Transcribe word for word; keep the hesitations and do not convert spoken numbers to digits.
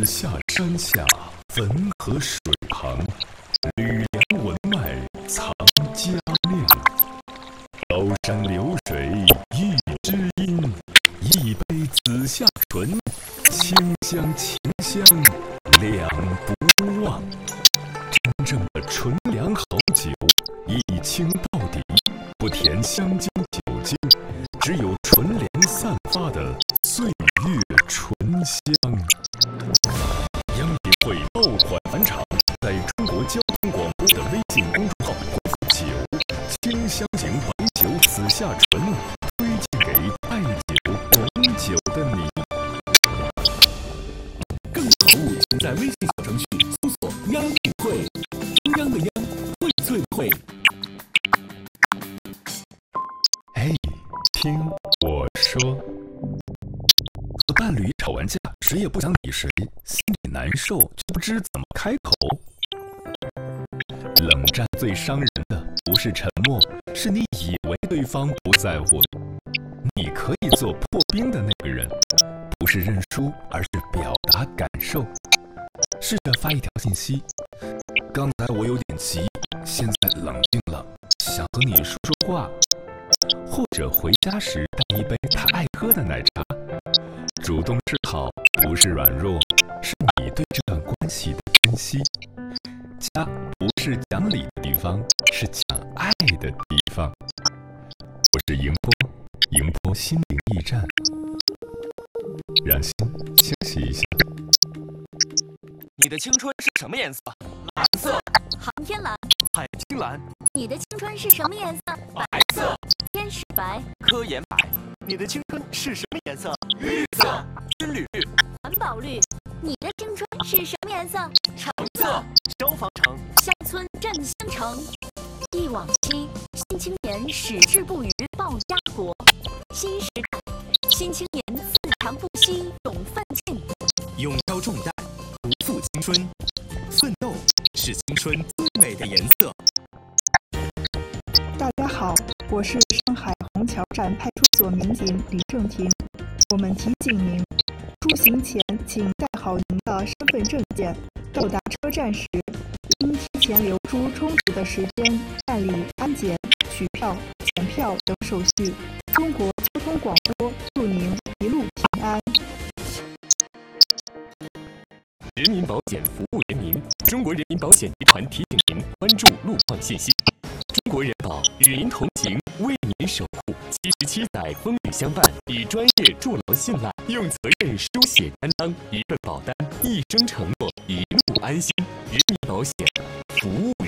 子夏山下，汾河水旁，吕梁文脉藏佳酿。高山流水遇知音，一杯子夏醇，清香清香两不忘。真正的纯粮好酒，一清到底，不填香精酒精，只有纯粮散发的岁月醇香。央协会爆款返场，在中国交通广播的微信公众号回复“酒”，清香型白酒紫夏醇，推荐给爱酒懂酒的你。 更多好物请在微信小程序搜索“央协会”，中央的央，荟萃的荟。 嘿，听我说。和伴侣吵完架，谁也不想理谁，心里难受，却不知怎么开口。冷战最伤人的不是沉默，是你以为对方不在乎。你可以做破冰的那个人，不是认输，而是表达感受。试着发一条信息：刚才我有点急，现在冷静了，想和你说说话。或者回家时带一杯他爱喝的奶茶。主动示好不是软弱，是你对这段关系的珍惜。家不是讲理的地方，是讲爱的地方。我是迎波，迎波心灵驿站，让心休息一下。 你的青春是什么颜色？蓝色。 航天蓝。 海青蓝。 你的青春是什么颜色？ 白色。 天使白。 科研白。你的青春是什么颜色？绿色。军旅绿。 环保绿。你的青春是什么颜色？ 橙色。消防橙。 乡村振兴城。忆往昔，新青年矢志不渝报家国。新时代，新青年自强不息勇奋进。 勇挑重担，不负青春。奋斗是青春最美的颜色。 大家好，我是上海虹桥站派出所民警李正廷。我们提醒您，出行前请带好您的身份证件，到达车站时应提前留出充足的时间办理安检、取票、检票等手续。中国交通广播祝您一路平安。 人民保险服务人民，中国人民保险集团提醒您关注路况信息。中国人保与您同行，为您守护。七十七载风雨相伴，以专业筑牢信赖，用责任书写担当，一份保单，一生承诺，一路安心。人民保险服务